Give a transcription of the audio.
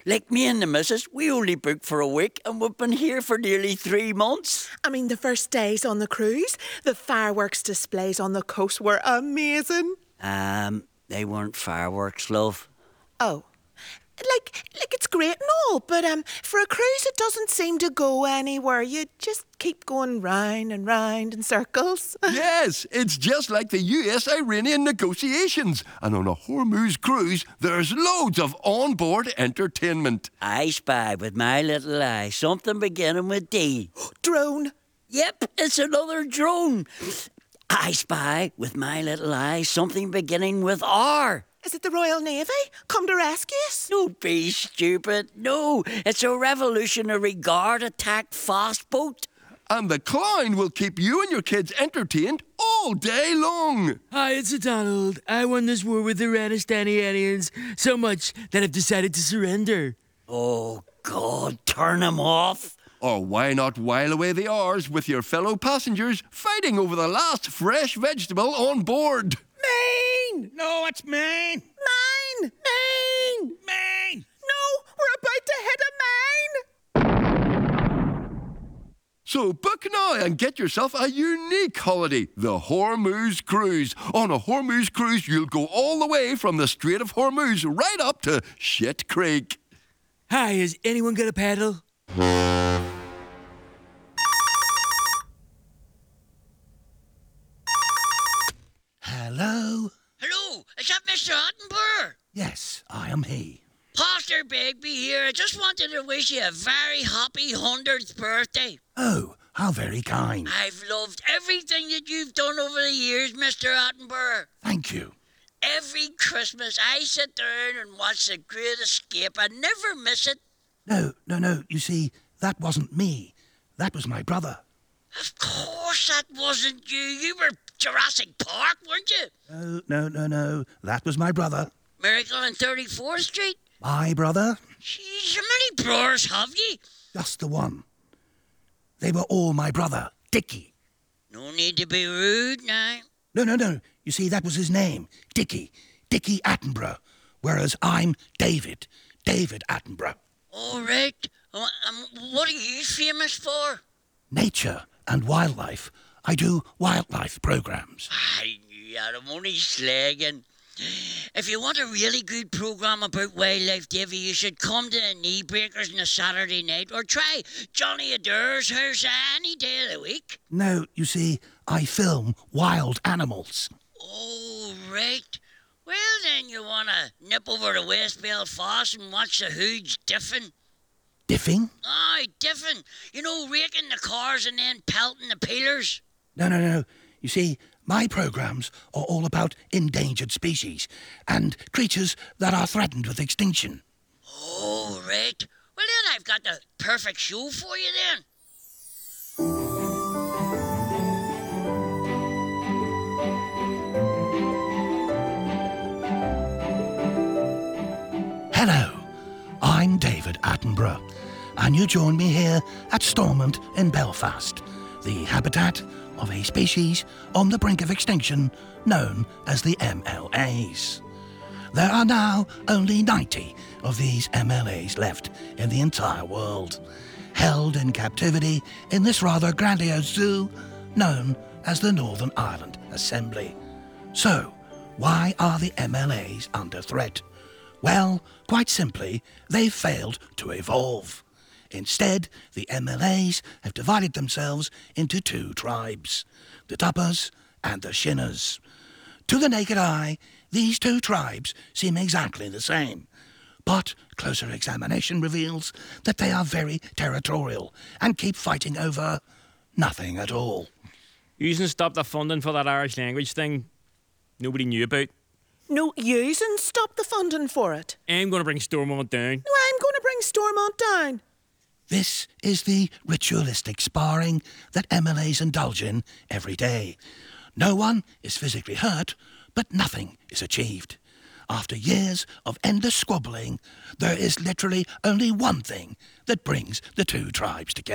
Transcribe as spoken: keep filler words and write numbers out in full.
Like me and the missus, we only booked for a week and we've been here for nearly three months. I mean, the first days on the cruise, the fireworks displays on the coast were amazing. Um, they weren't fireworks, love. Oh. Like, like it's great and all, but um, for a cruise it doesn't seem to go anywhere. You just keep going round and round in circles. Yes, it's just like the U S Iranian negotiations. And on a Hormuz cruise, there's loads of onboard entertainment. I spy with my little eye something beginning with D. Drone. Yep, it's another drone. I spy with my little eye something beginning with R. Is it the Royal Navy? Come to rescue us? Don't be stupid. No, it's a Revolutionary Guard attack fast boat. And the clown will keep you and your kids entertained all day long. Hi, it's a Donald. I won this war with the Ranistanians so much that I've decided to surrender. Oh, God, turn him off. Or why not while away the hours with your fellow passengers fighting over the last fresh vegetable on board? Maine! No, it's Maine! Mine! Maine! Maine! No, we're about to hit a mine! So book now and get yourself a unique holiday, the Hormuz Cruise. On a Hormuz Cruise, you'll go all the way from the Strait of Hormuz right up to Shit Creek. Hi, has anyone got a paddle? Hello? Hello, is that Mister Attenborough? Yes, I am he. Pastor Begbie here. I just wanted to wish you a very happy hundredth birthday. Oh, how very kind. I've loved everything that you've done over the years, Mister Attenborough. Thank you. Every Christmas I sit down and watch The Great Escape. I never miss it. No, no, no. You see, that wasn't me. That was my brother. Of course that wasn't you. You were Jurassic Park, weren't you? No, no, no, no. That was my brother. Miracle on thirty-fourth Street? My brother? Jeez, how many brothers have you? Just the one. They were all my brother, Dickie. No need to be rude now. No, no, no. You see, that was his name, Dickie. Dickie Attenborough. Whereas I'm David. David Attenborough. All right. Um, what are you famous for? Nature and wildlife. I do wildlife programs. I knew that. I'm only slagging. If you want a really good programme about wildlife, Davy, you should come to the Knee Breakers on a Saturday night or try Johnny Adair's house any day of the week. No, you see, I film wild animals. Oh, right. Well, then you want to nip over to West Belfast and watch the Hoods diffin'. Diffing? Aye, diffin'. You know, raking the cars and then pelting the peelers. No, no, no. You see, my programs are all about endangered species and creatures that are threatened with extinction. Oh, right. Well, then I've got the perfect show for you then. Hello, I'm David Attenborough, and you join me here at Stormont in Belfast, the habitat of a species on the brink of extinction known as the M L As. There are now only ninety of these M L As left in the entire world, held in captivity in this rather grandiose zoo known as the Northern Ireland Assembly. So, why are the M L As under threat? Well, quite simply, they've failed to evolve. Instead, the M L As have divided themselves into two tribes, the Tuppers and the Shinners. To the naked eye, these two tribes seem exactly the same, but closer examination reveals that they are very territorial and keep fighting over nothing at all. Using stop the funding for that Irish language thing nobody knew about. No, using stop the funding for it. I'm going to bring Stormont down. No, I'm going to bring Stormont down. This is the ritualistic sparring that M L As indulge in every day. No one is physically hurt, but nothing is achieved. After years of endless squabbling, there is literally only one thing that brings the two tribes together.